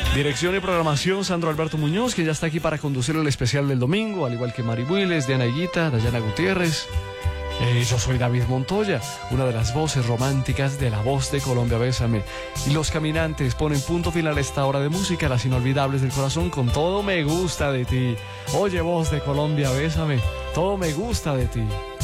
Dirección y programación, Sandro Alberto Muñoz, que ya está aquí para conducir el especial del domingo, al igual que Mari Builes, Diana Higuita, Dayana Gutiérrez. Yo soy David Montoya, una de las voces románticas de La Voz de Colombia, Bésame. Y Los Caminantes ponen punto final a esta hora de música, las inolvidables del corazón, con Todo me gusta de ti. Oye, Voz de Colombia, Bésame, todo me gusta de ti.